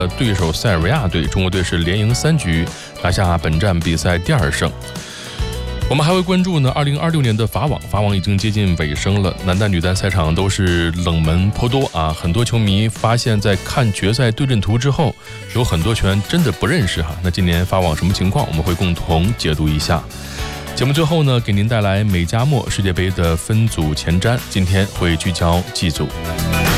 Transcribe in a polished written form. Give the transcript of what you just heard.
对手塞尔维亚队，中国队是连赢3局，拿下本站比赛第2胜。我们还会关注呢2026年的法网已经接近尾声了，男单女单赛场都是冷门颇多啊。很多球迷发现在看决赛对阵图之后，有很多球员真的不认识哈。那今年法网什么情况，我们会共同解读一下。节目最后呢，给您带来美加墨世界杯的分组前瞻，今天会聚焦G组。